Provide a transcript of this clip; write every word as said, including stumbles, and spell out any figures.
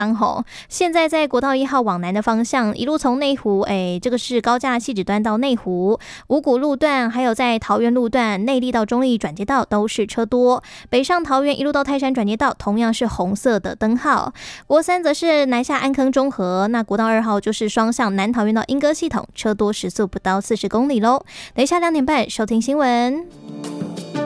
吼，现在在国道一号往南的方向，一路从内湖，哎，这个是高架汐止端到内湖，五股路段，还有在桃园路段内坜到中坜转接道都是车多。北上桃园一路到泰山转接道同样是红色的灯号。国三则是南下安坑中和，那国道二号就是双向南桃园到莺歌系统，车多时速不到四十公里喽。等一下两点半收听新闻。